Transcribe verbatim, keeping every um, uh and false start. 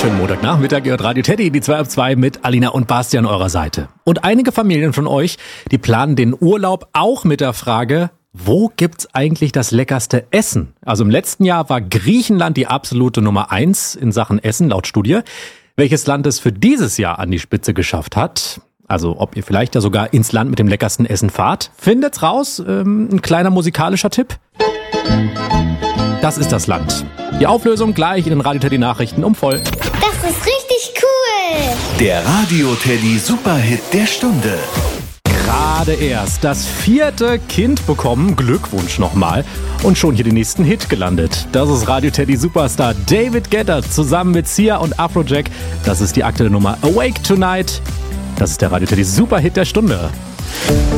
Schönen Montagnachmittag, ihr hört Radio Teddy, die zwei auf zwei mit Alina und Basti an eurer Seite. Und einige Familien von euch, die planen den Urlaub auch mit der Frage, wo gibt's eigentlich das leckerste Essen? Also im letzten Jahr war Griechenland die absolute Nummer eins in Sachen Essen, laut Studie. Welches Land es für dieses Jahr an die Spitze geschafft hat, also ob ihr vielleicht ja sogar ins Land mit dem leckersten Essen fahrt, findet's raus. Ähm, ein kleiner musikalischer Tipp. Das ist das Land. Die Auflösung gleich in den Radio Teddy Nachrichten um voll. Das ist richtig cool. Der Radio Teddy Superhit der Stunde. Gerade erst das vierte Kind bekommen, Glückwunsch nochmal, und schon hier den nächsten Hit gelandet. Das ist Radio Teddy Superstar David Guetta zusammen mit Sia und Afrojack. Das ist die aktuelle Nummer Awake Tonight. Das ist der Radio Teddy Superhit der Stunde.